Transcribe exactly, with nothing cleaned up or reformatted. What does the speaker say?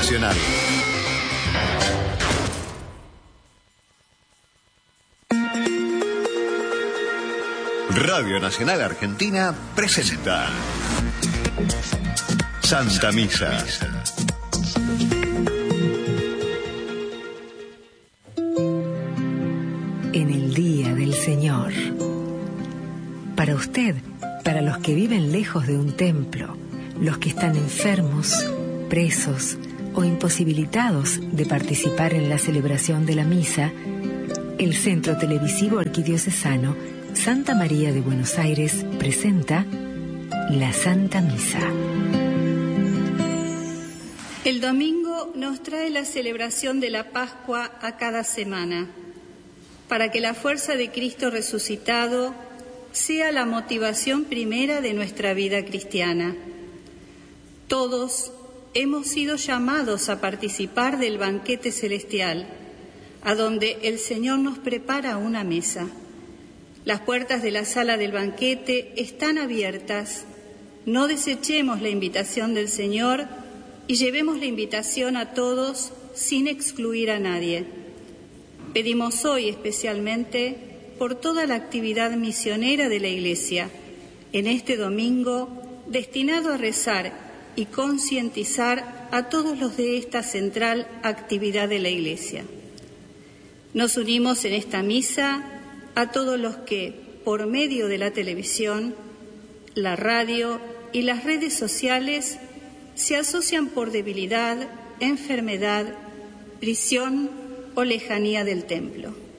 Nacional. Radio Nacional Argentina presenta Santa Misa. En el Día del Señor. Para usted, para los que viven lejos de un templo, los que están enfermos, presos o imposibilitados de participar en la celebración de la misa, el Centro Televisivo Arquidiocesano Santa María de Buenos Aires presenta la Santa Misa. El domingo nos trae la celebración de la Pascua a cada semana, para que la fuerza de Cristo resucitado sea la motivación primera de nuestra vida cristiana. Todos hemos sido llamados a participar del banquete celestial, a donde el Señor nos prepara una mesa. Las puertas de la sala del banquete están abiertas. No desechemos la invitación del Señor y llevemos la invitación a todos sin excluir a nadie. Pedimos hoy especialmente por toda la actividad misionera de la Iglesia, en este domingo destinado a rezar y concientizar a todos los de esta central actividad de la Iglesia. Nos unimos en esta misa a todos los que, por medio de la televisión, la radio y las redes sociales, se asocian por debilidad, enfermedad, prisión o lejanía del templo.